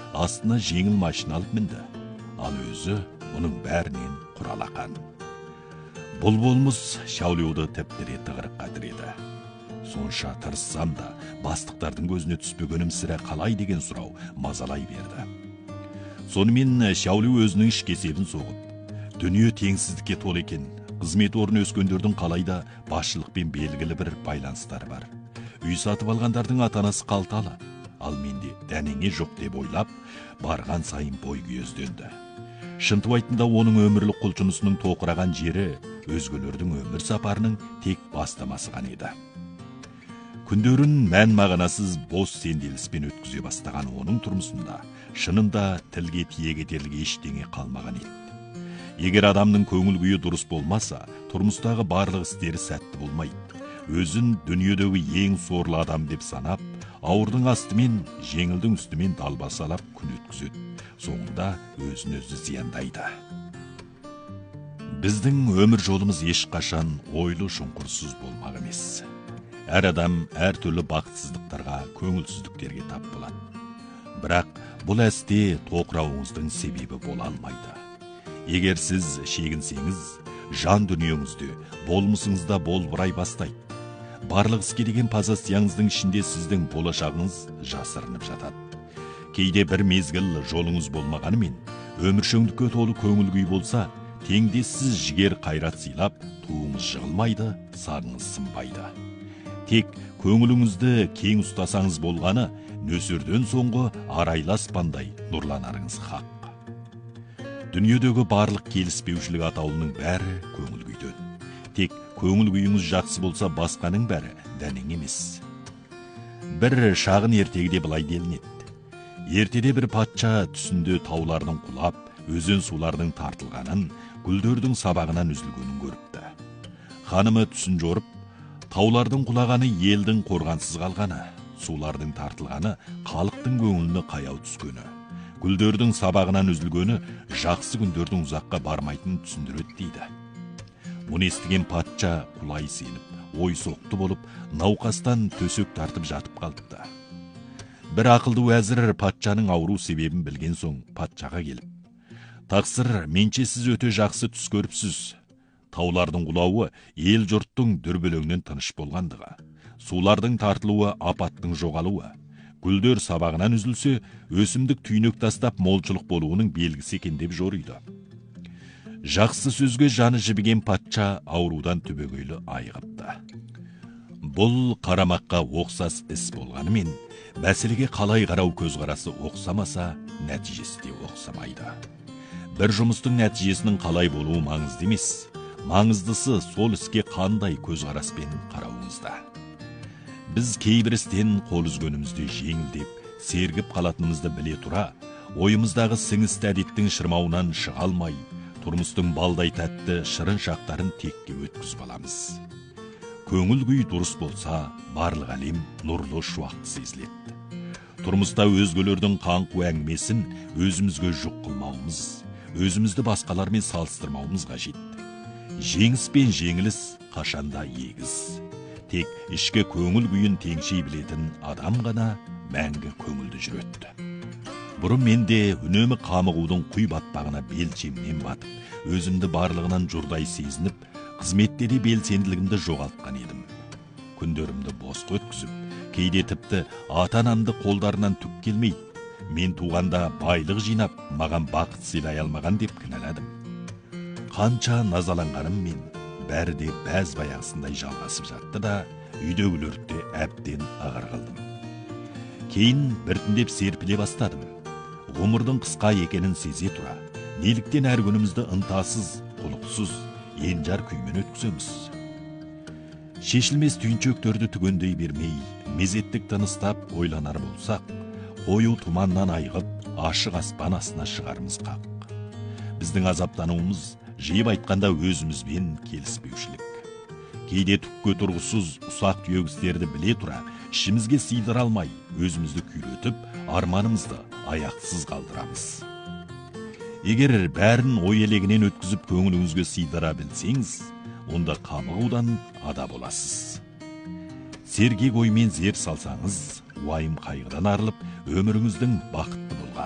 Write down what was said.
астына жеңіл машина алып мінді. Ал өзі мұның бәрінен құралақан. Бұл болмыс Шаулюды тіптіре тығырыққа тіреді. Сонша тырыссам да, бастықтардың көзіне түспегенім сірә қалай деген сұрау мазалай берді. Сонымен Шаулю өзінің іш кесебін соғып, дүние теңсіздікке толы екен, қызмет орны өскендердің қалайда басшылықпен белгілі бір байланыстары бар. Үй сатып алғандардың ата-анасы қалталы, ал менде дәнеңе жоқ деп ойлап, барған сайын бой күйезденді. Шынтуайтында оның өмірлік құлшынысының тоқыраған жері өзгелердің өмір сапарының тек бастамасы ғана еді. Күндерін мән мағынасыз бос сенделіспен өткізе бастаған оның тұрмысында шынында тілге тиек етерлік ештеңе қалмаған еді. Егер адамның көңіл күйі дұрыс болмаса, тұрмыстағы барлық істері сәтті болмайды. Өзін дүниедегі ең сорлы адам деп санап, ауырдың астымен, жеңілдің үстімен далбасалап күн өткізеді. Соңында өзін өзі зияндайды. Біздің өмір жолымыз ешқашан ойлы шұңқырсыз болмақ емес. Әр адам әр түрлі бақытсыздықтарға, көңілсіздіктерге тап болады. Бірақ бұл әсте тоқырауыңыздың себебі бола алмайды. Егер сіз шегінсеңіз, жан дүниеңізде, болмысыңызда болбырай бастайды. Барлық іске деген позицияңыздың ішінде сіздің болашағыңыз жасырынып жатады. Кейде бір мезгіл жолыңыз болмағанымен, өміршеңдікке толы көңіл күй болса, теңдессіз жігер қайрат сыйлап, туыңыз жығылмайды, сарыңыз сынбайды. Тек көңіліңізді кең ұстасаңыз болғаны, нөсерден соңғы арайлы аспандай нұрланарыңыз хақ. Дүниедегі барлық келіспеушілік атаулының бәрі көңіл күйден. Тек көңіл күйіңіз жақсы болса, басқаның бәрі дәнең емес. Бір шағын ертегіде былай делінеді. Ертеде бір патша түсінде таулардың құлап, өзен сулардың тартылғанын, гүлдердің сабағынан үзілгенін көріпті. Ханымы түсін жорып, таулардың құлағаны елдің қорғансыз қалғаны, сулардың тартылғаны халықтың көңіліне қаяу түскені, гүлдердің сабағынан үзілгені жақсы күндердің ұзаққа бармайтынын түсіндіреді дейді. Мұны естіген патша құлай сеніп, ой соқты болып, науқастан төсек тартып жатып қалыпты. Бір ақылды уәзір патшаның ауру себебін білген соң патшаға келіп: "Тақсыр, менше сіз өте жақсы түс көріпсіз. Таулардың құлауы ел жұрттың дүрбелеңнен тыныш болғандығы, сулардың тартылуы апаттың жоғалуы, гүлдер сабағынан үзілсе, өсімдік түйнек тастап молшылық болуының белгісі екен" деп жориды. Жақсы сөзге жаны жібіген патша аурудан түбегейлі айығыпты. Бұл қарамаққа оқсас іс болғанымен, мәселеге қалай қарау көзқарасы оқсамаса, нәтижесі де оқсамайды. Бір жұмыстың нәтижесінің қалай болуы маңызды емес, маңыздысы сол іске қандай көзқараспен қарауыңызда. Біз кейбір істен қол үзгенімізде жеңілдеп, сергіп қалатынымызды біле тұра, ойымыздағы сіңісті әдеттің шырмауынан шыға алмай, тұрмыстың балдай тәтті шырын шақтарын текке өткізіп аламыз. Көңіл күй дұрыс болса, барлық әлем нұрлы шуақты сезіледі. Тұрмыста өзгелердің қаңқу әңгімесін өзімізге жүк қылмауымыз, өзімізді басқалармен салыстырмауымыз қажет. Жеңіс пен жеңіліс қашанда егіз. Тек ішкі көңіл күйін теңшей білетін адам ғана мәңгі көңілді жүреді. Бұрын менде үнемі қамығудың құй батпағына белшемнен батып, өзімді барлығынан жұрдай сезініп, қызметте де белсенділігімді жоғалтқан едім. Күндерімді босқа өткізіп, кейде тіпті ата-анамды қолдарынан түк келмейді, мен туғанда байлық жинап, маған бақыт сыйлай алмаған деп кінәладым. Қанша назаланғаныммен, бәрі де бәз баяғысындай жалғасып жатты да, үйдегілерді әбден ағар қалдым. Кейін біртіндеп серпіле бастадым. Ғұмырдың қысқа екенін сезе тұра, неліктен әр күнімізді ынтасыз, құлықсыз, енжар күймен өткіземіз. Шешілмес түйіншектерді түгендей бермей, мезеттік тыныстап ойланар болсақ, қою тұманнан айығып, ашық аспан астына шығарымыз қақ. Біздің азаптануымыз, жиып айтқанда өзімізбен келіспеушілік. Кейде түкке тұрғысыз ұсақ түйек істерді біле тұра, ішімізге сыйдыра алмай, өзімізді күйретіп, арманымызды аяқсыз қалдырамыз. Егер бәрін ой елегінен өткізіп көңіліңізге сыйдыра білсеңіз, онда қамығудан ада боласыз. Сергек оймен зер салсаңыз, уайым қайғыдан арылып, өміріңіздің бақытты болған,